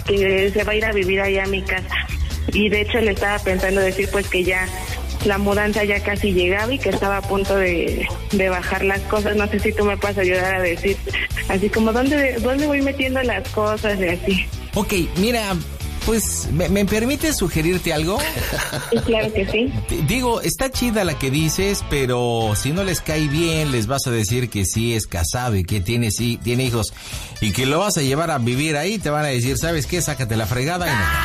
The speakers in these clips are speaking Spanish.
que se va a ir a vivir allá a mi casa. Y de hecho le estaba pensando decir pues que ya la mudanza ya casi llegaba y que estaba a punto de bajar las cosas. No sé si tú me puedes ayudar a decir así como dónde voy metiendo las cosas y así. Ok, mira, pues, ¿me permite sugerirte algo? Sí, claro que sí. Digo, está chida la que dices, pero si no les cae bien, les vas a decir que sí es casado y que tiene hijos y que lo vas a llevar a vivir ahí, te van a decir, ¿sabes qué? Sácate la fregada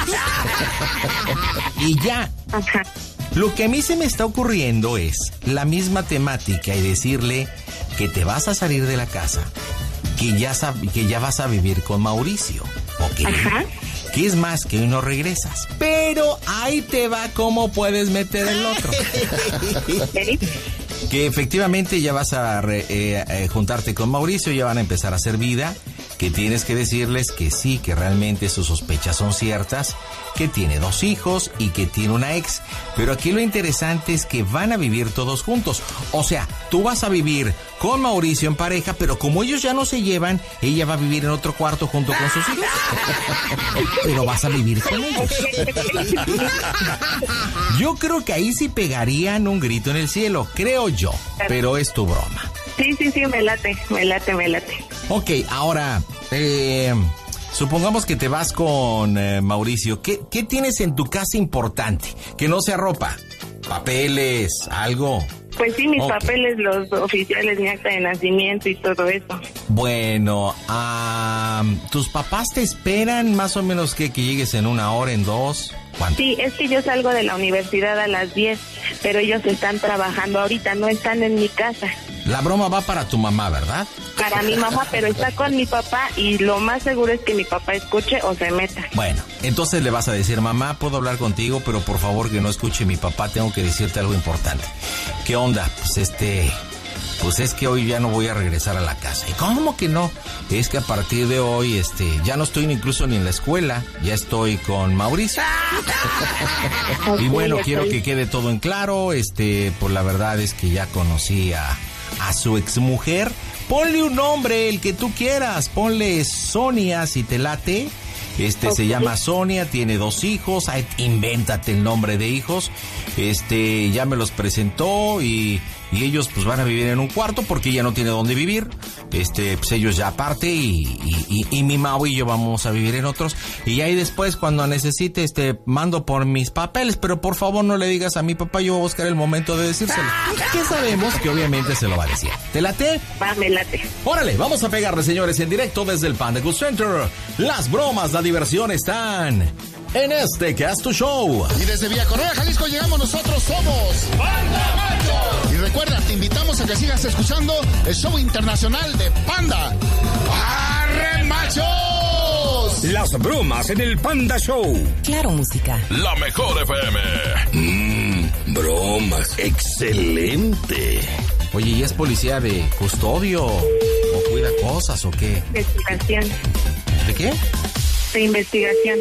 y no. Y ya. Ajá. Lo que a mí se me está ocurriendo es la misma temática y decirle que te vas a salir de la casa, que ya vas a vivir con Mauricio, ¿ok? Ajá. Que es más, que hoy no regresas. Pero ahí te va cómo puedes meter el otro. ¿Sí? Que efectivamente ya vas a juntarte con Mauricio, ya van a empezar a hacer vida, que tienes que decirles que sí, que realmente sus sospechas son ciertas, que tiene 2 hijos y que tiene una ex. Pero aquí lo interesante es que van a vivir todos juntos. O sea, tú vas a vivir con Mauricio en pareja, pero como ellos ya no se llevan, ella va a vivir en otro cuarto junto con sus hijos. Pero vas a vivir con ellos. Yo creo que ahí sí pegarían un grito en el cielo, creo yo. Pero es tu broma. Sí, me late. Ok, ahora, supongamos que te vas con Mauricio. ¿Qué tienes en tu casa importante? Que no sea ropa, papeles, algo. Pues sí, mis papeles, los oficiales, mi acta de nacimiento y todo eso. Bueno, ¿tus papás te esperan más o menos que llegues en 1 hora, en 2? ¿Cuánto? Sí, es que yo salgo de la universidad a las 10, pero ellos están trabajando ahorita, no están en mi casa. La broma va para tu mamá, ¿verdad? Para mi mamá, pero está con mi papá y lo más seguro es que mi papá escuche o se meta. Bueno, entonces le vas a decir, mamá, puedo hablar contigo, pero por favor que no escuche mi papá, tengo que decirte algo importante. ¿Qué onda? Pues es que hoy ya no voy a regresar a la casa. ¿Y cómo que no? Es que a partir de hoy, ya no estoy incluso ni en la escuela, ya estoy con Mauricio. Y bueno, quiero que quede todo en claro, pues la verdad es que ya conocí a su exmujer. Ponle un nombre, el que tú quieras, ponle Sonia si te late. Se llama Sonia, tiene 2 hijos, invéntate el nombre de hijos. Ya me los presentó y ellos pues van a vivir en un cuarto porque ella no tiene dónde vivir. Pues ellos ya aparte y mi Mau y yo vamos a vivir en otros. Y ahí después cuando necesite mando por mis papeles, pero por favor no le digas a mi papá, yo voy a buscar el momento de decírselo. Que sabemos que obviamente se lo va a decir. ¿Te late? Va, me late. Órale, vamos a pegarle, señores, en directo desde el Panda Cool Center. Las bromas, la diversión están en Casto Show. Y desde Villa Correa, Jalisco, llegamos nosotros, somos Panda Machos. Y recuerda, te invitamos a que sigas escuchando el show internacional de Panda. ¡Arre, machos! Las bromas en el Panda Show. Claro, música. La mejor FM. Bromas. Excelente. Oye, ¿y es policía de custodio? ¿O cuida cosas o qué? Investigación. ¿De qué? De investigación.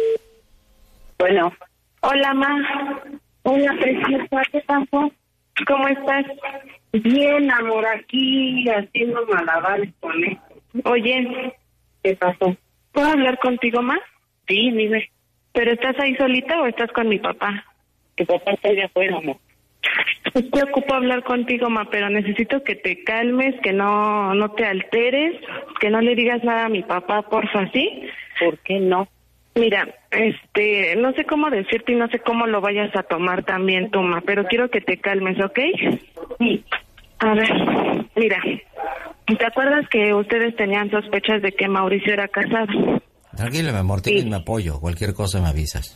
Bueno. Hola, ma. Hola, preciosa, ¿qué pasó? ¿Cómo estás? Bien, amor, aquí haciendo malabares con él. Oye, ¿Qué pasó? ¿puedo hablar contigo, ma? Sí, dime. ¿Pero estás ahí solita o estás con mi papá? Tu papá está allá afuera, amor. Pues te ocupo hablar contigo, ma, pero necesito que te calmes, que no te alteres, que no le digas nada a mi papá, porfa, ¿sí? ¿Por qué no? Mira, no sé cómo decirte y no sé cómo lo vayas a tomar también, tú, ma, pero quiero que te calmes, ¿ok? Sí. A ver, mira, ¿te acuerdas que ustedes tenían sospechas de que Mauricio era casado? Tranquilo, mi amor, tienes Sí. mi apoyo. Cualquier cosa me avisas.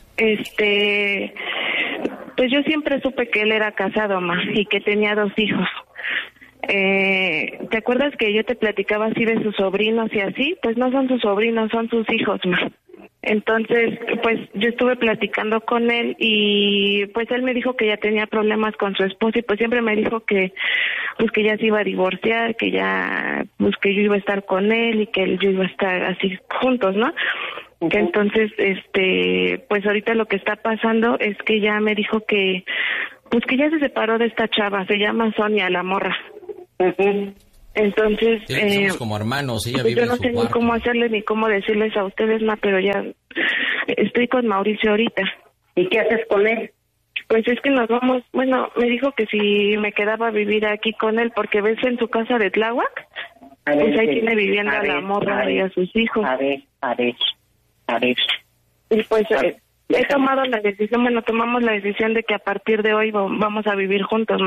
Pues yo siempre supe que él era casado, ma, y que tenía 2 hijos. ¿Te acuerdas que yo te platicaba así de sus sobrinos y así? Pues no son sus sobrinos, son sus hijos, ma. Entonces, pues yo estuve platicando con él y pues él me dijo que ya tenía problemas con su esposa y pues siempre me dijo que pues que ya se iba a divorciar, que ya pues que yo iba a estar con él y que yo iba a estar así juntos, ¿no? Uh-huh. Que entonces, pues ahorita lo que está pasando es que ya me dijo que pues que ya se separó de esta chava, se llama Sonia, la morra. Uh-huh. Entonces, somos como hermanos, ella vive yo en no su sé ni cuarto. cómo hacerle ni cómo decirles a ustedes, pero ya estoy con Mauricio ahorita. ¿Y qué haces con él? Pues es que nos vamos, bueno, me dijo que si me quedaba a vivir aquí con él, porque ves en su casa de Tláhuac, pues ahí tiene viviendo a la morra y a sus hijos. A ver. Y pues he tomado la decisión, tomamos la decisión de que a partir de hoy vamos a vivir juntos,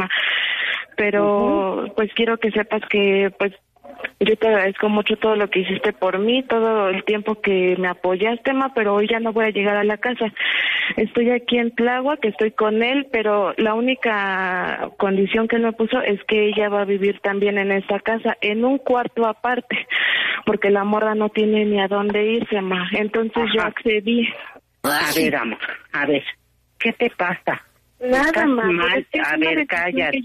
pero pues quiero que sepas que pues yo te agradezco mucho todo lo que hiciste por mí, todo el tiempo que me apoyaste, pero hoy ya no voy a llegar a la casa. Estoy aquí en Tláhuac, estoy con él, pero la única condición que él me puso es que ella va a vivir también en esta casa, en un cuarto aparte, porque la morra no tiene ni a dónde irse, Entonces yo accedí. A ver, amor, ¿qué te pasa? Nada, mal. A ver, cállate.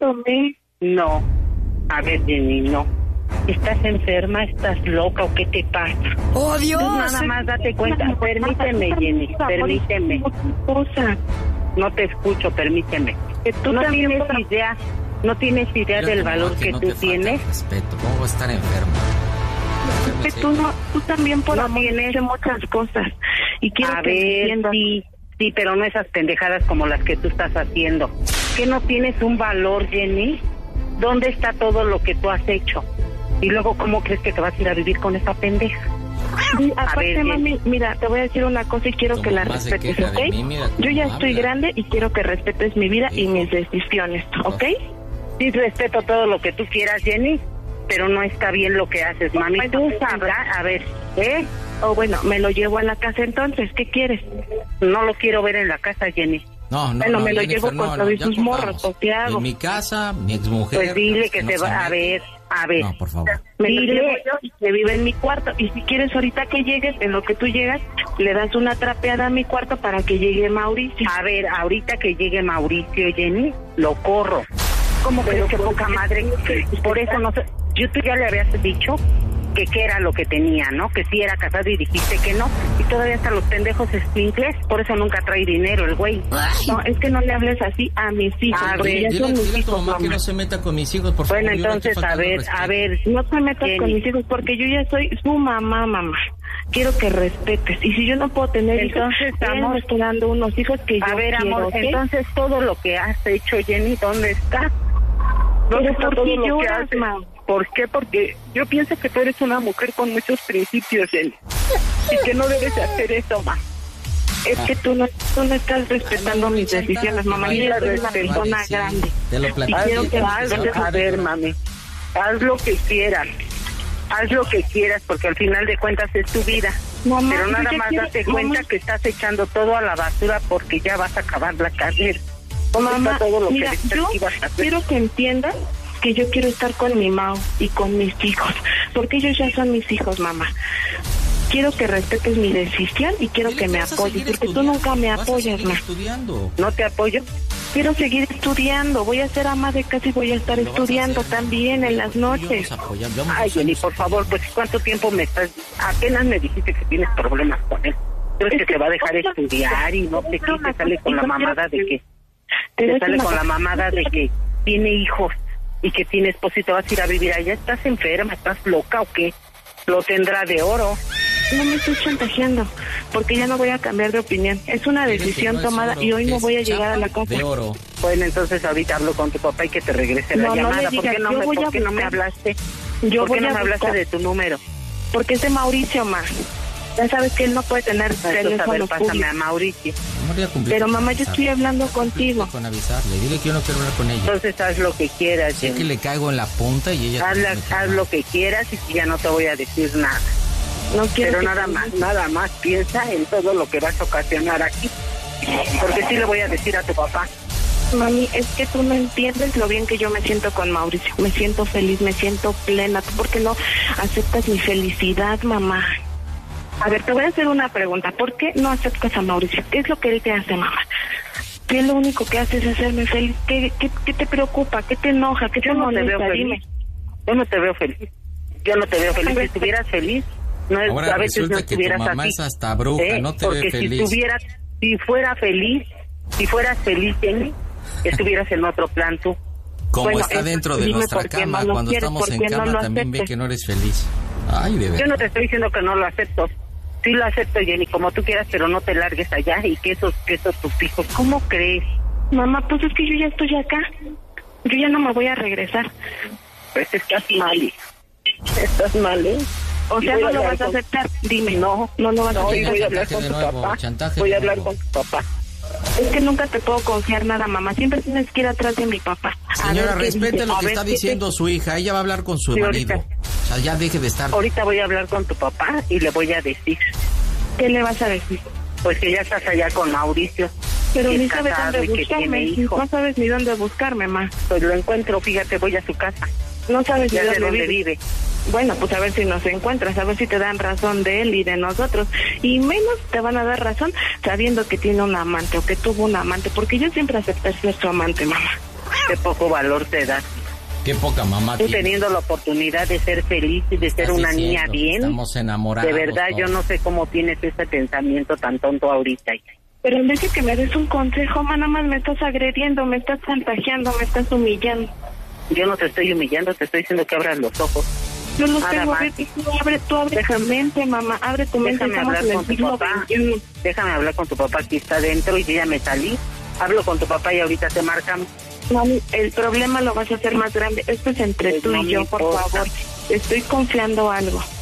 No, a ver, Jenny, no. ¿Estás enferma? ¿Estás loca o qué te pasa? ¡Oh, Dios! Nada más date cuenta. Permíteme, Jenny, permíteme. No te escucho, permíteme. Tú no tienes idea del valor que tú tienes. Respeto, ¿cómo vas a estar enferma? Que tú también por amor tienes muchas cosas. Y quiero a ver, sí, pero no esas pendejadas como las que tú estás haciendo. ¿Que no tienes un valor, Jenny? ¿Dónde está todo lo que tú has hecho? Y luego, ¿cómo crees que te vas a ir a vivir con esa pendeja? Sí, aparte, mami, mira, te voy a decir una cosa y quiero que la respetes, ¿ok? Yo ya estoy grande y quiero que respetes mi vida y mis decisiones, ¿ok? Sí, respeto todo lo que tú quieras, Jenny, pero no está bien lo que haces, mami. Tú sabrás, a ver, O bueno, me lo llevo a la casa entonces, ¿qué quieres? No lo quiero ver en la casa, Jenny. No, bueno, me lo Jennifer, llevo con todos sus morros, ¿o qué hago? En mi casa, mi exmujer... Pues dile que te va a ver. No, por favor. Me lo llevo yo y que vive en mi cuarto. Y si quieres ahorita que llegues, en lo que tú llegas, le das una trapeada a mi cuarto para que llegue Mauricio. A ver, ahorita que llegue Mauricio, Jenny, lo corro. ¿Cómo crees que poca madre? Por eso no sé. Tú ya le habías dicho que qué era lo que tenía, ¿no? Que sí era casado y dijiste que no. Y todavía hasta los pendejos escuincles, por eso nunca trae dinero el güey. No, es que no le hables así a mis hijos. Dile a tu mamá que no se meta con mis hijos, por favor. Bueno, entonces, a ver. No te metas con mis hijos porque yo ya soy su mamá. Quiero que respetes. Y si yo no puedo tener entonces, hijos, estamos esperando unos hijos que yo quiero, amor, ¿okay? Entonces todo lo que has hecho, Jenny, ¿dónde está? ¿Dónde está todo lo que haces? ¿Por qué? Porque yo pienso que tú eres una mujer con muchos principios, Jenny. Y que no debes hacer eso, ma. Es que tú no estás respetando mis decisiones, mamá. Yo soy una persona grande. Te lo platico. A ver, mami. Haz lo que quieras. Haz lo que quieras, porque al final de cuentas es tu vida. Mamá, pero nada más date cuenta que estás echando todo a la basura porque ya vas a acabar la carrera. Mamá, todo lo mira, que yo quiero que entiendas que yo quiero estar con mi Mau y con mis hijos, porque ellos ya son mis hijos, mamá. Quiero que respetes mi decisión y quiero que me apoyes, porque tú nunca me apoyas, ma. ¿No te apoyo? Quiero seguir estudiando, voy a ser ama de casa y voy a estar estudiando también en las noches. Ay, Jenny, por favor, pues ¿cuánto tiempo me estás? Apenas me dijiste que tienes problemas con él. ¿Crees que te va a dejar estudiar y no sé qué? Te sale con la mamada de que... Te sale con la mamada de que tiene hijos y que tiene esposo y te vas a ir a vivir allá. ¿Estás enferma? ¿Estás loca o qué? Lo tendrá de oro. No me estoy chantajeando, porque ya no voy a cambiar de opinión. Es una decisión tomada y hoy no voy a llegar a la casa. Bueno, entonces ahorita hablo con tu papá y que te regrese la llamada. ¿Por qué no me hablaste? ¿Por qué no me hablaste de tu número? Porque es de Mauricio, ma. Ya sabes que él no puede tener teléfono pásame a Mauricio. Pero mamá, yo estoy hablando contigo. Con avisarle, dile que yo no quiero hablar con ella. Entonces haz lo que quieras. Sé que le caigo en la punta y ella... Haz lo que quieras y ya no te voy a decir nada. No quiero. Pero nada más piensa en todo lo que vas a ocasionar aquí. Porque sí le voy a decir a tu papá. Mami, es que tú no entiendes lo bien que yo me siento con Mauricio. Me siento feliz, me siento plena. ¿Tú por qué no aceptas mi felicidad, mamá? A ver, te voy a hacer una pregunta. ¿Por qué no aceptas a Mauricio? ¿Qué es lo que él te hace, mamá? ¿Qué es lo único que haces es hacerme feliz? ¿Qué te preocupa? ¿Qué te enoja? ¿Qué te molesta? Dime. Yo no te veo feliz. Si estuvieras feliz, no es, ahora a veces no estuvieras que tu mamá así. Es hasta bruja, no te ve feliz. Si fueras feliz, Jenny, estuvieras en otro plan tú. Como Bueno, está dentro de dime nuestra por qué cama, no lo cuando quieres, estamos por en qué no cama lo también ve aceptas. que no eres feliz. Ay, de verdad. Yo no te estoy diciendo que no lo acepto. Sí lo acepto, Jenny, como tú quieras, pero no te largues allá y que esos tus hijos, ¿cómo crees? Mamá, pues es que yo ya estoy acá. Yo ya no me voy a regresar. Pues estás mal, hija. Estás mal, ¿eh? O sea, no lo vas a aceptar. Dime. No lo vas a No, y aceptar. voy a hablar con de tu nuevo, papá. chantaje Voy de a hablar nuevo. con tu papá. Es que nunca te puedo confiar nada, mamá. Siempre tienes que ir atrás de mi papá. A Señora, ver qué respete dice. lo A que ver está qué diciendo su hija. Ella va a hablar con su Sí, marido. ahorita. O sea, ya deje de estar... Ahorita voy a hablar con tu papá y le voy a decir, ¿Qué le vas a decir? pues que ya estás allá con Mauricio. Pero que ni es sabes casado dónde y que buscarme. tiene hijos. No sabes ni dónde buscarme, ma. Pues lo encuentro, fíjate, voy a su casa. No sabes ni Ya sé dónde dónde vive. vive. Bueno, pues a ver si nos encuentras, a ver si te dan razón de él y de nosotros. Y menos te van a dar razón sabiendo que tiene un amante o que tuvo un amante, porque yo siempre acepté ser su amante, mamá. Qué poco valor te das. Qué poca mamá Tú tiene. teniendo la oportunidad de ser feliz y de ser Estás una diciendo niña que bien. estamos enamorados De verdad, yo todos. no sé cómo tienes ese pensamiento tan tonto ahorita. Pero en vez de que me des un consejo, ma, nada más me estás agrediendo, me estás chantajeando, me estás humillando. Yo no te estoy humillando, te estoy diciendo que abras los ojos. Yo los Nada tengo más. a ver, tú abre tu mente, mamá, abre tu mente, Déjame estamos hablar en el con tu siglo papá. XXI. Déjame hablar con tu papá que está dentro y yo ya me salí. Hablo con tu papá y ahorita te marcamos. Mami, el problema lo vas a hacer más grande. Esto es entre Pues tú no y me yo, por importa. favor. Estoy confiando algo.